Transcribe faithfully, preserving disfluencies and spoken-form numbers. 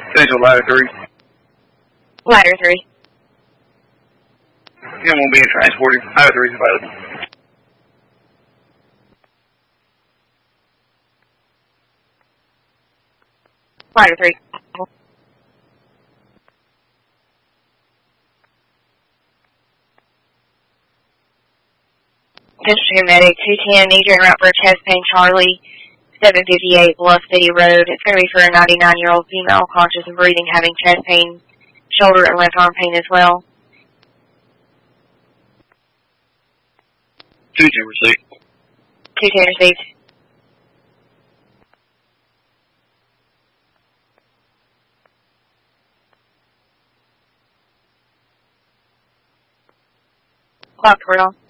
Central ladder three. Ladder three. Him won't be in transporting. Ladder three is available. Ladder three. District Medic two ten, need you en route for a chest pain, Charlie, seven fifty-eight Bluff City Road. It's going to be for a ninety-nine-year-old female, conscious and breathing, having chest pain, shoulder and left arm pain as well. two ten received. two ten received. Clock, we're on.